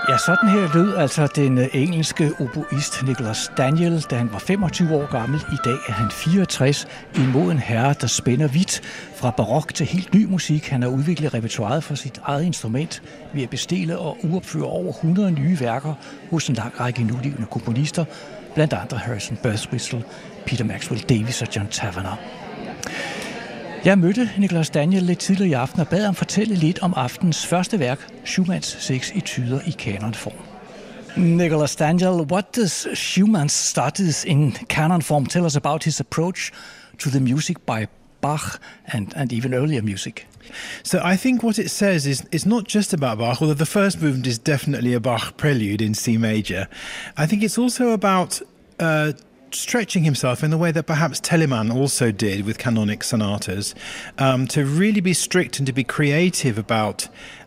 Ja, sådan her lød altså den engelske oboist Nicholas Daniel, da han var 25 år gammel. I dag er han 64, en moden herre, der spænder vidt fra barok til helt ny musik. Han har udviklet repertoiret for sit eget instrument ved at bestille og uopføre over 100 nye værker hos en lang række nulevende komponister, blandt andre Harrison Birtwistle, Peter Maxwell Davies og John Tavener. Jeg mødte Nicholas Daniel lidt tidligere i aften og bad ham fortælle lidt om aftens første værk, Schumanns 6 etuder i kanonform. Nicholas Daniel, what does Schumann's studies in canon form tell us about his approach to the music by Bach and even earlier music? So I think what it says is it's not just about Bach, although the first movement is definitely a Bach prelude in C major. I think it's also about stretching himself in the way that perhaps Telemann also did with canonic sonatas, to really be strict and to be creative about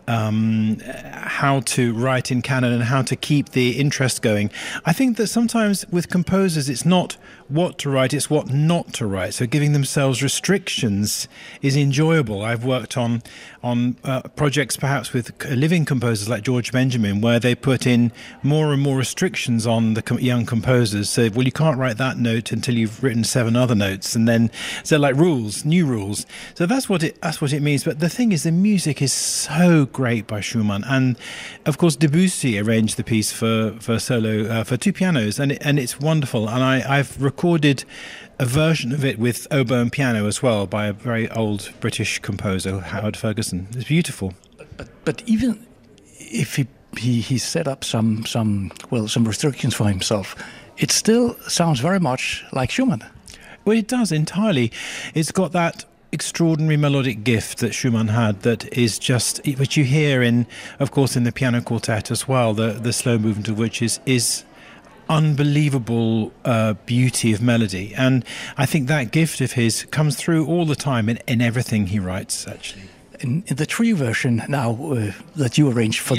how to write in canon and how to keep the interest going. I think that sometimes with composers it's not what to write, it's what not to write. So giving themselves restrictions is enjoyable. I've worked on projects perhaps with living composers like George Benjamin, where they put in more and more restrictions on the young composers. So, well, you can't write that note until you've written 7 other notes, and then so like rules, new rules. So that's what it means. But the thing is, the music is so great by Schumann, and of course Debussy arranged the piece for solo for 2 pianos, and it's wonderful. And I've recorded a version of it with oboe and piano as well by a very old British composer, Howard Ferguson. It's beautiful. But even if he set up some restrictions for himself, it still sounds very much like Schumann. Well, it does entirely. It's got that extraordinary melodic gift that Schumann had, that is just, which you hear in, of course, in the piano quartet as well, the slow movement of which is unbelievable beauty of melody. And I think that gift of his comes through all the time in everything he writes, actually. In the trio version now that you arranged for